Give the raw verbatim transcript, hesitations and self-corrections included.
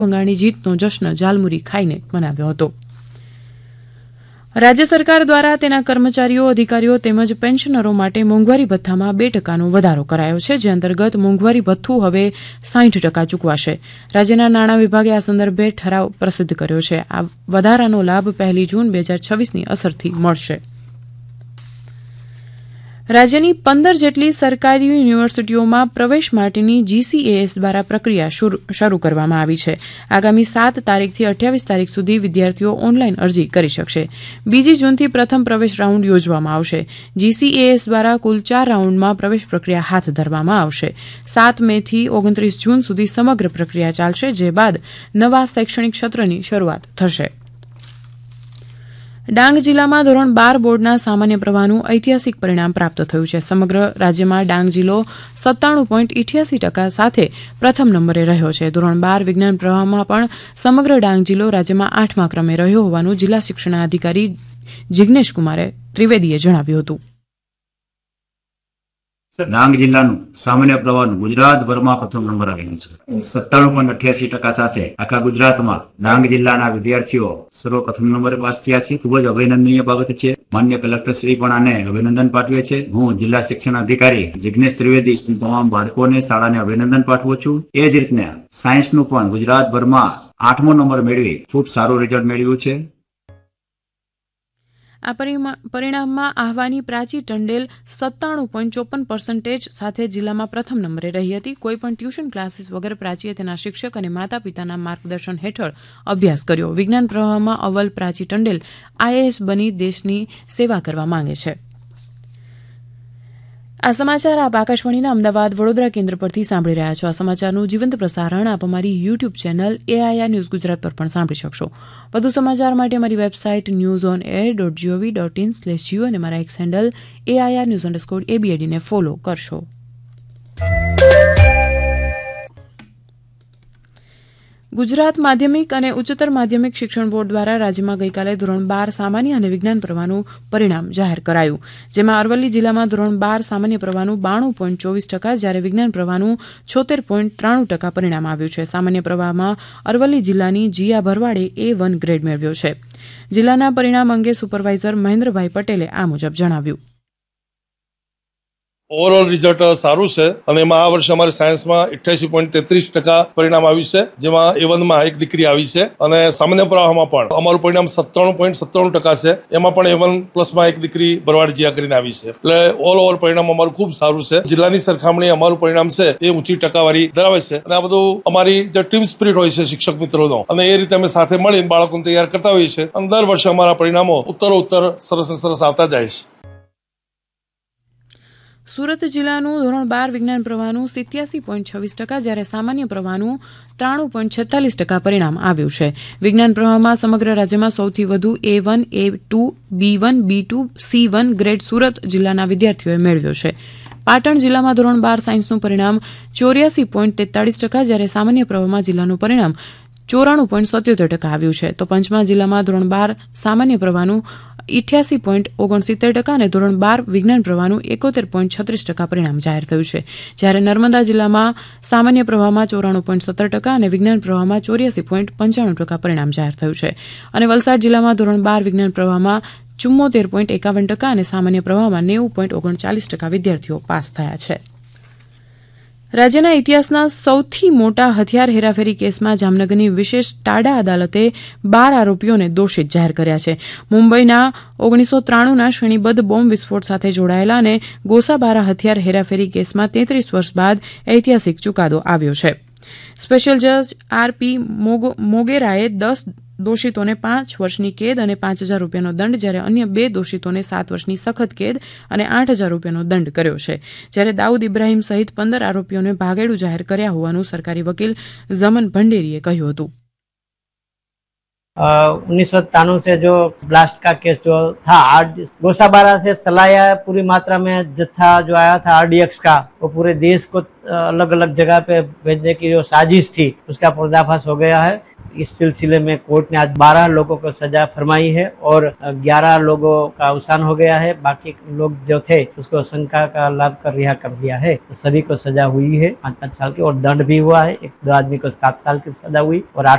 ભંગાણી જીતનો જશ્ન ઝાલમુરી ખાઈને મનાવ્યો હતો। રાજ્ય સરકાર દ્વારા તેના કર્મચારીઓ, અધિકારીઓ તેમજ પેન્શનરો માટે મોંઘવારી ભથ્થામાં બે ટકાનો વધારો કરાયો છે, જે અંતર્ગત મોંઘવારી ભથ્થું હવે સાઠ ટકા ચૂકવાશે। રાજ્યના નાણાં વિભાગે આ સંદર્ભે ઠરાવ પ્રસિદ્ધ કર્યો છે। આ વધારાનો લાભ પહેલી જૂન બે હજાર છવ્વીસની અસરથી મળશે। રાજ્યની પંદર જેટલી સરકારી યુનિવર્સિટીઓમાં પ્રવેશ માટેની જીસીએએસ દ્વારા પ્રક્રિયા શરૂ કરવામાં આવી છે। આગામી સાત તારીખથી અઠ્યાવીસ તારીખ સુધી વિદ્યાર્થીઓ ઓનલાઈન અરજી કરી શકશે। બીજી જૂનથી પ્રથમ પ્રવેશ રાઉન્ડ યોજવામાં આવશે। જીસીએએસ દ્વારા કુલ ચાર રાઉન્ડમાં પ્રવેશ પ્રક્રિયા હાથ ધરવામાં આવશે। સાત મે થી ઓગણત્રીસ જૂન સુધી સમગ્ર પ્રક્રિયા ચાલશે, જે બાદ નવા શૈક્ષણિક સત્રની શરૂઆત થશે। ડાંગ જિલ્લામાં ધોરણ બાર બોર્ડના સામાન્ય પ્રવાહનું ઐતિહાસિક પરિણામ પ્રાપ્ત થયું છે। સમગ્ર રાજ્યમાં ડાંગ જિલ્લો સત્તાણું પોઈન્ટ ઇઠ્યાસી ટકા સાથે પ્રથમ નંબરે રહ્યો છે। ધોરણ બાર વિજ્ઞાન પ્રવાહમાં પણ સમગ્ર ડાંગ જિલ્લો રાજ્યમાં આઠમા ક્રમે રહ્યો હોવાનું જિલ્લા શિક્ષણાધિકારી જિગ્નેશ કુમારે ત્રિવેદીએ જણાવ્યું હતું। ડાંગ જિલ્લાનું સામાન્ય પ્રવાહનું ગુજરાતભરમાં પ્રથમ નંબર આવેલું છે। સત્તાણું પોઈન્ટ અઠ્યાસી ટકા સાથે આખા ગુજરાતમાં ડાંગ જિલ્લાના વિદ્યાર્થીઓ સર્વપ્રથમ નંબરે પાસ થયા છે। ખૂબ જ અભિનંદનીય બાબત છે। માન્ય કલેક્ટર શ્રી પણ આને અભિનંદન પાઠવે છે। હું જિલ્લા શિક્ષણ અધિકારી જિગ્નેશ ત્રિવેદી તમામ બાળકોને શાળાને અભિનંદન પાઠવું છું। એ જ રીતના સાયન્સનું પણ ગુજરાતભરમાં આઠમો નંબર મેળવી ખૂબ સારું રિઝલ્ટ મેળવ્યું છે। આ પરિણામમાં આહવાની પ્રાચી ટંડેલ સત્તાણું પોઈન્ટ ચોપન પર્સન્ટેજ સાથે જિલ્લામાં પ્રથમ નંબરે રહી હતી। કોઈપણ ટ્યુશન ક્લાસીસ વગર પ્રાચીએ તેના શિક્ષક અને માતા પિતાના માર્ગદર્શન હેઠળ અભ્યાસ કર્યો। વિજ્ઞાન પ્રવાહમાં અવ્વલ પ્રાચી ટંડેલ આઈએએસ બની દેશની સેવા કરવા માંગે છે। આ સમાચાર આપ આકાશવાણીના અમદાવાદ વડોદરા કેન્દ્ર પરથી સાંભળી રહ્યા છો। આ સમાચારનું જીવંત પ્રસારણ આપ અમારી YouTube channel AIR news Gujarat પર પણ સાંભળી શકશો। વધુ સમાચાર માટે અમારી website news on air dot GOV dot in slash Jio અને મારા એક handle AIR news underscore એબીએડીને follow કરશો। ગુજરાત માધ્યમિક અને ઉચ્ચતર માધ્યમિક શિક્ષણ બોર્ડ દ્વારા રાજ્યમાં ગઈકાલે ધોરણ બાર સામાન્ય અને વિજ્ઞાન પ્રવાહનું પરિણામ જાહેર કરાયું, જેમાં અરવલ્લી જિલ્લામાં ધોરણ બાર સામાન્ય પ્રવાહનું બાણું પોઈન્ટ ચોવીસ ટકા જ્યારે વિજ્ઞાન પ્રવાહનું છોતેર પોઈન્ટ ત્રાણું ટકા પરિણામ આવ્યું છે। સામાન્ય પ્રવાહમાં અરવલ્લી જિલ્લાની જીયા ભરવાડે એ વન ગ્રેડ મેળવ્યો છે। જિલ્લાના પરિણામ અંગે સુપરવાઇઝર મહેન્દ્રભાઈ પટેલે આ મુજબ જણાવ્યું। ઓવરઓલ રિઝલ્ટ સારું છે અને એમાં આ વર્ષે અમારે સાયન્સમાં અઠ્યાસી પોઈન્ટ તેત્રીસ ટકા પરિણામ આવ્યું છે, જેમાં એ વનમાં એક દીકરી આવી છે અને સામાન્ય પ્રવાહમાં પણ અમારું પરિણામ સત્તાણું પોઈન્ટ સત્તાણું ટકા છે। એમાં પણ એ વન પ્લસમાં એક દીકરી ભરવાડ જીયા કરીને આવી છે। એટલે ઓલ ઓવર પરિણામ અમારું ખૂબ સારું છે। જિલ્લાની સરખામણી અમારું પરિણામ છે એ ઊંચી ટકાવારી ધરાવે છે અને આ બધું અમારી જે ટીમ સ્પિરિટ હોય છે શિક્ષક મિત્રોનો, અને એ રીતે અમે સાથે મળીને બાળકોને તૈયાર કરતા હોઈએ છીએ અને દર વર્ષે અમારા પરિણામો ઉત્તરોત્તર સરસ સરસ આવતા જાય છે। સુરત જિલ્લાનું ધોરણ બાર વિજ્ઞાન પ્રવાહનું સિત્યાસી પોઈન્ટ છવ્વીસ ટકા જ્યારે સામાન્ય પ્રવાહનું ત્રાણું પોઈન્ટ છેતાલીસ ટકા પરિણામ આવ્યું છે। વિજ્ઞાન પ્રવાહમાં સમગ્ર રાજ્યમાં સૌથી વધુ એ વન, એ ટુ, બી વન, બી two, C one grade Surat જિલ્લાના વિદ્યાર્થીઓએ મેળવ્યો છે। પાટણ જિલ્લામાં ધોરણ બાર સાયન્સનું પરિણામ ચોર્યાસી પોઈન્ટ તેતાળીસ ટકા જ્યારે સામાન્ય પ્રવાહમાં જિલ્લાનું પરિણામ ચોરાણું પોઈન્ટ સત્યોતેર ટકા આવ્યું છે। તો પંચમહાલ જિલ્લામાં ધોરણ બાર સામાન્ય પ્રવાહનું ઇઠ્યાસી પોઈન્ટ ઓગણસિત્તેર ટકા અને ધોરણ બાર વિજ્ઞાન પ્રવાહનું એકોતેર પોઈન્ટ છત્રીસ ટકા પરિણામ જાહેર થયું છે। જ્યારે નર્મદા જિલ્લામાં સામાન્ય પ્રવાહમાં ચોરાણું પોઈન્ટ સત્તર ટકા અને વિજ્ઞાન પ્રવાહમાં ચોર્યાસી પોઈન્ટ પંચાણું ટકા પરિણામ જાહેર થયું છે। અને વલસાડ જિલ્લામાં ધોરણ બાર વિજ્ઞાન પ્રવાહમાં ચુમ્મોતેર પોઈન્ટ એકાવન ટકા અને સામાન્ય પ્રવાહમાં નેવું પોઈન્ટ ઓગણચાલીસ ટકા વિદ્યાર્થીઓ પાસ થયા છે। રાજ્યના ઇતિહાસના સૌથી મોટા હથિયાર હેરાફેરી કેસમાં જામનગરની વિશેષ ટાડા અદાલતે બાર આરોપીઓને દોષિત જાહેર કર્યા છે। મુંબઈના ઓગણીસો ત્રાણુંના શ્રેણીબદ્ધ બોમ્બ વિસ્ફોટ સાથે જોડાયેલા અને ગોસાબારા હથિયાર હેરાફેરી કેસમાં તેત્રીસ વર્ષ બાદ ઐતિહાસિક ચુકાદો આવ્યો છે। સ્પેશિયલ જજ આરપી મોગેરાએ દસ દોષિતોને પાંચ વર્ષની કેદ અને પાંચ હજાર રૂપિયાનો દંડ, જ્યારે અન્ય બે દોષિતોને સાત વર્ષની સખત કેદ અને આઠ હજાર રૂપિયાનો દંડ કર્યો છે। જ્યારે દાઉદ ઇબ્રાહીમ સહિત પંદર આરોપીઓને ભાગેડુ જાહેર કર્યા હોવાનું સરકારી વકીલ ઝમન ભંડેરીએ કહ્યું હતું। उन्नीस सौ तिरानवे से जो ब्लास्ट का केस जो था, गोसाबारा से सलाया पूरी मात्रा में जत्था जो आया था आरडीएक्स का, वो पूरे देश को अलग अलग जगह पे भेजने की जो साजिश थी उसका पर्दाफाश हो गया है। इस सिलसिले में कोर्ट ने आज बारह लोगों को सजा फरमाई है और ग्यारह लोगों का अवसान हो गया है। बाकी लोग जो थे उसको शंका का लाभ कर रिहा कर दिया है। तो सभी को सजा हुई है पाँच पाँच साल की और दंड भी हुआ है। एक दो आदमी को सात साल की सजा हुई और आठ